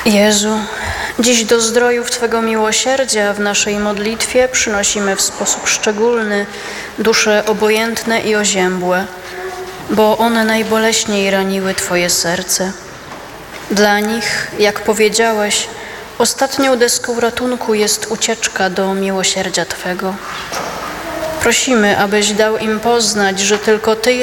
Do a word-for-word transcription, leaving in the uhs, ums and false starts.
Jezu, dziś do zdrojów Twego miłosierdzia w naszej modlitwie przynosimy w sposób szczególny dusze obojętne i oziębłe, bo one najboleśniej raniły Twoje serce. Dla nich, jak powiedziałeś, ostatnią deską ratunku jest ucieczka do miłosierdzia Twego. Prosimy, abyś dał im poznać, że tylko Ty